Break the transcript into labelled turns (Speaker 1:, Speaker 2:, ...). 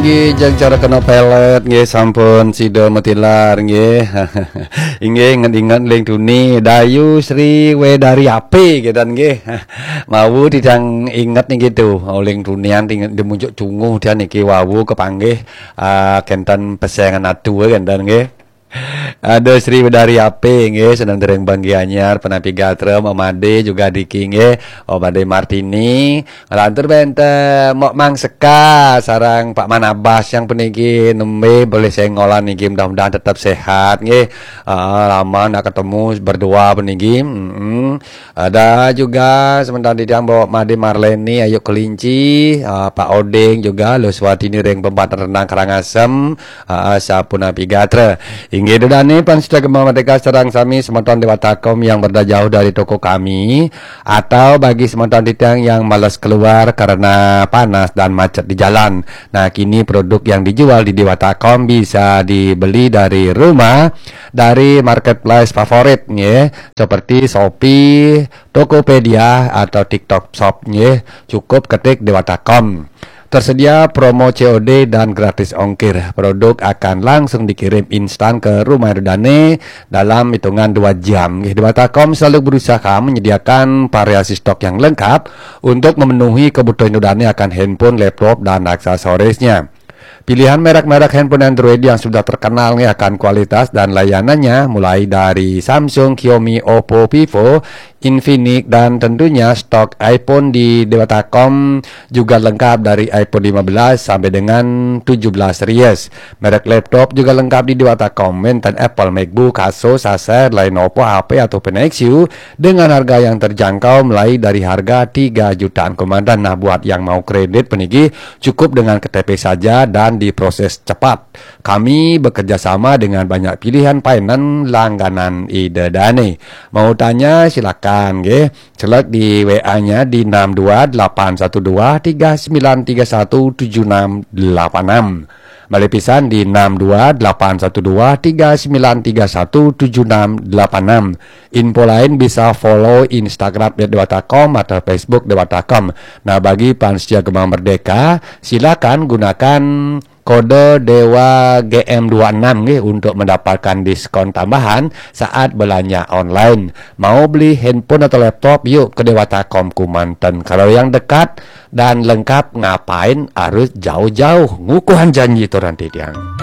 Speaker 1: inggih jeung cara kena pelet nggih sampun sida metilar nggih. Inggih inget-inget ling Duni Dayu Sri Wedari Ape gitu nggih. Mau didang inget nih gitu ling Dunian dimuncuk cunguh dia niki wawu kepanggih kenten pesengan atu kenten nggih. Ada Sri Wedari Ape nggih sedang dereng Banggi Anyar penapi Gatrem Omade juga Diki nggih Omade Martini ngelantur bente Mok Mang Seka sarang Pak Manabas yang peniki nembe boleh saya ngolah niki mudah-mudahan tetap sehat nggih. Lama ndak ketemu berdua peniki. Ada juga sementara di yang bawa Made Marleni Ayu Kelinci Pak Odeng juga Luswatini reng pembatan renang Karangasem sapunapi Gatre. Inggih dudane pan sudah Gema Merdeka serang sami semeton Dewatakom yang berada jauh dari toko kami atau bagi semeton titiang yang malas keluar karena panas dan macet di jalan. Nah, kini produk yang dijual di Dewatakom bisa dibeli dari rumah dari marketplace favorit ya, seperti Shopee, Tokopedia atau TikTok Shop ya. Cukup ketik Dewatakom. Tersedia promo COD dan gratis ongkir. Produk akan langsung dikirim instan ke rumah Dudane dalam hitungan 2 jam. Dewatakom selalu berusaha menyediakan variasi stok yang lengkap untuk memenuhi kebutuhan Dudane akan handphone, laptop, dan aksesorisnya. Pilihan merek-merek handphone Android yang sudah terkenal nih akan kualitas dan layanannya mulai dari Samsung, Xiaomi, Oppo, Vivo, Infinix dan tentunya stok iPhone di Dewatakom juga lengkap dari iPhone 15 sampai dengan 17 series. Merek laptop juga lengkap di Dewatakom, menten Apple, MacBook, Asus, Acer, Lenovo, HP atau Nexus dengan harga yang terjangkau mulai dari harga 3 jutaan komandan. Nah, buat yang mau kredit peniki cukup dengan KTP saja dan diproses cepat. Kami bekerja sama dengan banyak pilihan finance langganan Idedane. Mau tanya silakan nggih. Celek di WA-nya di 6281239317686. Balik pisan di 6281239317686. Info lain bisa follow Instagram Dewatakom atau Facebook Dewatakom. Nah, bagi Pansia Gema Merdeka silakan gunakan kode Dewa GM26 nih untuk mendapatkan diskon tambahan saat belanja online. Mau beli handphone atau laptop, yuk ke Dewatakom Kumanten. Kalau yang dekat dan lengkap ngapain harus jauh-jauh? Ngukuhan janji itu nanti tiang.